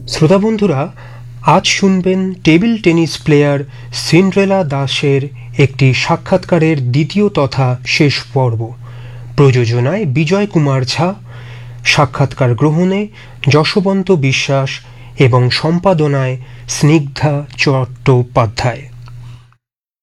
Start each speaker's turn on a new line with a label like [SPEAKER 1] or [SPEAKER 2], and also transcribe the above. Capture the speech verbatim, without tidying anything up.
[SPEAKER 1] শ্রোতা বন্ধুরা, আজ শুনবেন টেবিল টেনিস প্লেয়ার সিন্ড্রেলা দাসের একটি সাক্ষাৎকারের দ্বিতীয় তথা শেষ পর্ব। প্রযোজনায় বিজয় কুমার ঝা, সাক্ষাৎকার গ্রহণে যশবন্ত বিশ্বাস এবং সম্পাদনায় স্নিগ্ধা চট্টোপাধ্যায়।